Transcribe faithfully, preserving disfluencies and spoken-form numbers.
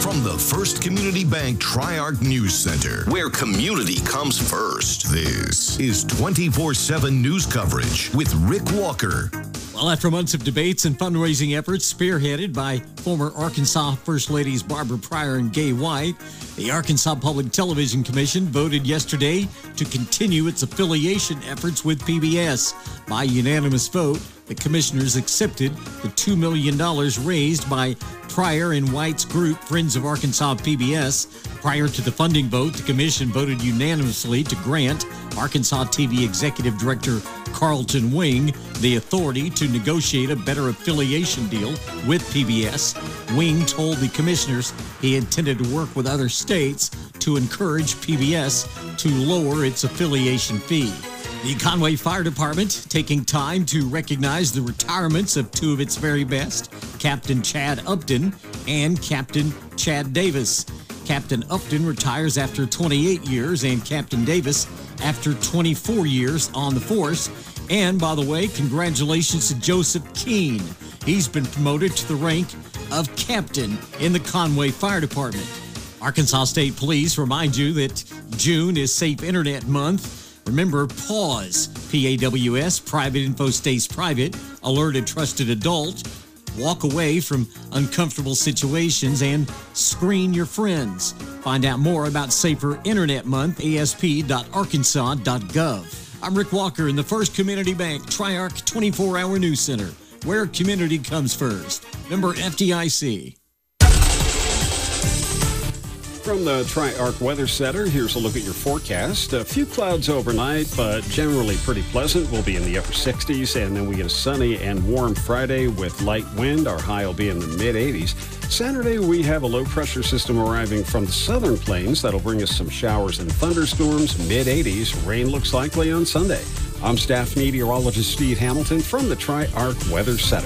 from the First Community Bank Tri-Arc News Center, where community comes first. This is twenty-four seven news coverage with Rick Walker. Well, after months of debates and fundraising efforts spearheaded by former Arkansas First Ladies Barbara Pryor and Gay White, the Arkansas Public Television Commission voted yesterday to continue its affiliation efforts with P B S. By unanimous vote, the commissioners accepted the two million dollars raised by Pryor and White's group, Friends of Arkansas P B S. Prior to the funding vote, the commission voted unanimously to grant Arkansas T V Executive Director Carlton Wing the authority to negotiate a better affiliation deal with P B S. Wing told the commissioners he intended to work with other states to encourage P B S to lower its affiliation fee. The Conway Fire Department taking time to recognize the retirements of two of its very best, Captain Chad Upton and Captain Chad Davis. Captain Upton retires after twenty-eight years and Captain Davis after twenty-four years on the force. And by the way, congratulations to Joseph Keene. He's been promoted to the rank of captain in the Conway Fire Department. Arkansas State Police remind you that June is Safe Internet Month. Remember, pause, P A W S, private info stays private, alert a trusted adult, walk away from uncomfortable situations, and screen your friends. Find out more about Safer Internet Month, A S P dot arkansas dot gov. I'm Rick Walker in the First Community Bank Tri-Arc twenty-four hour News Center, where community comes first. Member F D I C. From the Tri-Arc Weather Center, here's a look at your forecast. A few clouds overnight, but generally pretty pleasant. We'll be in the upper sixties, and then we get a sunny and warm Friday with light wind. Our high will be in the mid eighties. Saturday, we have a low-pressure system arriving from the southern plains. That'll bring us some showers and thunderstorms, mid eighties. Rain looks likely on Sunday. I'm staff meteorologist Steve Hamilton from the Tri-Arc Weather Center.